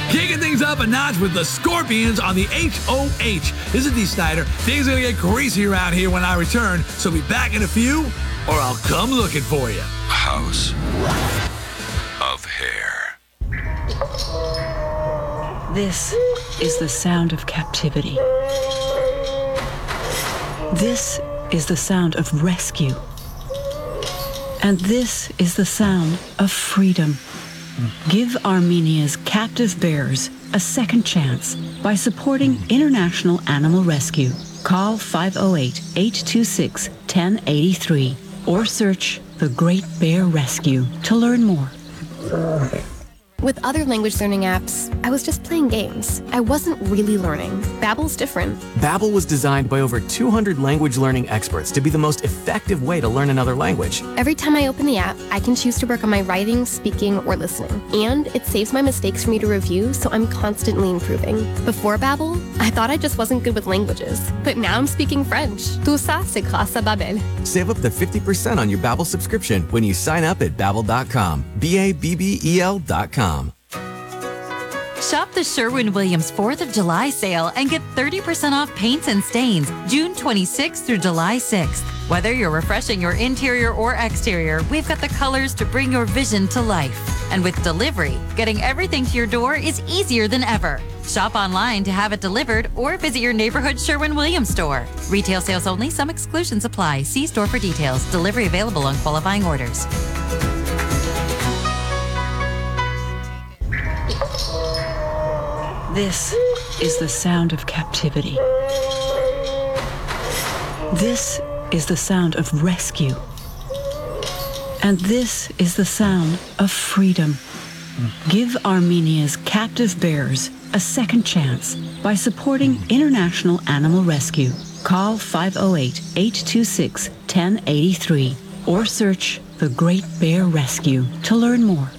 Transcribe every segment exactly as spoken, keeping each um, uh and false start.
Kicking things up a notch with the Scorpions on the H O H. This is Dee Snider. Things are going to get greasy around here when I return, so be back in a few, or I'll come looking for you. House of Hair. This is the sound of captivity. This is the sound of rescue. And this is the sound of freedom. Give Armenia's captive bears a second chance by supporting International Animal Rescue. Call five oh eight, eight two six, one oh eight three or search The Great Bear Rescue to learn more. With other language learning apps, I was just playing games. I wasn't really learning. Babbel's different. Babbel was designed by over two hundred language learning experts to be the most effective way to learn another language. Every time I open the app, I can choose to work on my writing, speaking, or listening. And it saves my mistakes for me to review, so I'm constantly improving. Before Babbel, I thought I just wasn't good with languages. But now I'm speaking French. Tout ça, c'est grâce à Babbel. Save up to fifty percent on your Babbel subscription when you sign up at babbel dot com. B A B B E L dot com. Shop the Sherwin-Williams fourth of July sale and get thirty percent off paints and stains June twenty-sixth through July sixth. Whether you're refreshing your interior or exterior, we've got the colors to bring your vision to life. And with delivery, getting everything to your door is easier than ever. Shop online to have it delivered or visit your neighborhood Sherwin-Williams store. Retail sales only. Some exclusions apply. See store for details. Delivery available on qualifying orders. This is the sound of captivity. This is the sound of rescue. And this is the sound of freedom. Give Armenia's captive bears a second chance by supporting International Animal Rescue. Call five oh eight, eight two six, one oh eight three or search The Great Bear Rescue to learn more.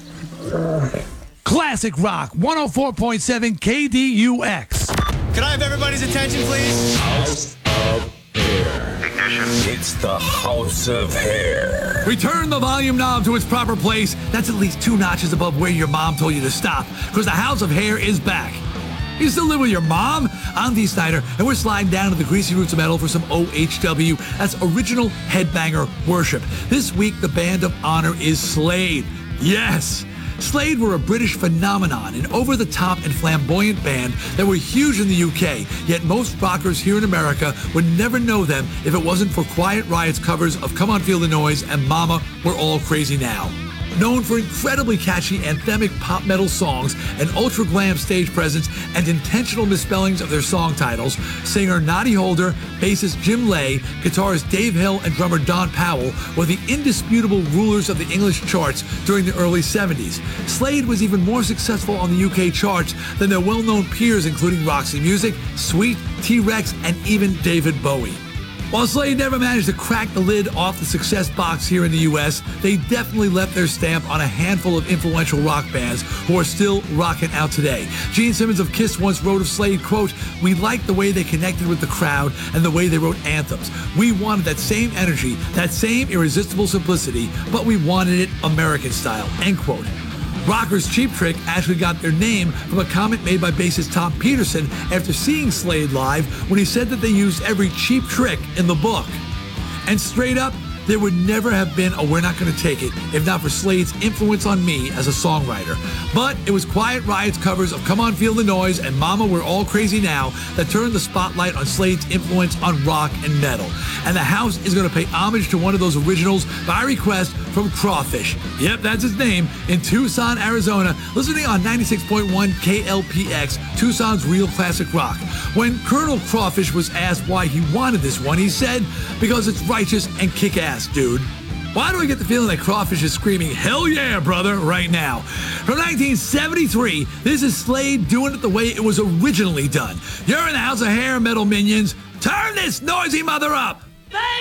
Classic Rock, one oh four point seven K D U X. Can I have everybody's attention, please? House of Hair. Ignition. It's the House of Hair. Return the volume knob to its proper place. That's at least two notches above where your mom told you to stop, because the House of Hair is back. You still live with your mom? I'm Dee Snider, and we're sliding down to the Greasy Roots of Metal for some O H W. That's Original Headbanger Worship. This week, the band of honor is Slade. Yes! Slade were a British phenomenon, an over-the-top and flamboyant band that were huge in the U K, yet most rockers here in America would never know them if it wasn't for Quiet Riot's covers of Come On Feel the Noise and Mama, We're All Crazy Now. Known for incredibly catchy anthemic pop metal songs, an ultra-glam stage presence, and intentional misspellings of their song titles, singer Noddy Holder, bassist Jim Lay, guitarist Dave Hill, and drummer Don Powell were the indisputable rulers of the English charts during the early seventies. Slade was even more successful on the U K charts than their well-known peers including Roxy Music, Sweet, T-Rex, and even David Bowie. While Slade never managed to crack the lid off the success box here in the U S, they definitely left their stamp on a handful of influential rock bands who are still rocking out today. Gene Simmons of Kiss once wrote of Slade, quote, "We liked the way they connected with the crowd and the way they wrote anthems. We wanted that same energy, that same irresistible simplicity, but we wanted it American style," end quote. Rockers Cheap Trick actually got their name from a comment made by bassist Tom Peterson after seeing Slade live when he said that they used every cheap trick in the book. And straight up, there would never have been a We're Not Gonna Take It if not for Slade's influence on me as a songwriter. But it was Quiet Riot's covers of Come On Feel the Noise and Mama, We're All Crazy Now that turned the spotlight on Slade's influence on rock and metal. And the house is gonna pay homage to one of those originals by request from Crawfish. Yep, that's his name, in Tucson, Arizona, listening on ninety-six point one K L P X, Tucson's Real Classic Rock. When Colonel Crawfish was asked why he wanted this one, he said, "Because it's righteous and kick-ass, dude." Why do I get the feeling that Crawfish is screaming, "Hell yeah, brother," right now? From nineteen seventy-three, this is Slade doing it the way it was originally done. You're in the House of Hair, metal minions. Turn this noisy mother up!